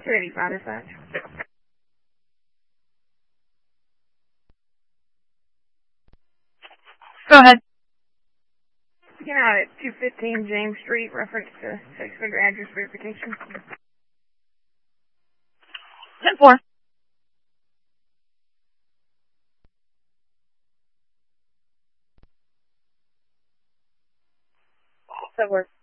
285 dispatch. Go ahead. Looking out at 215 James Street, reference to six-figure address verification. 10-4. That works.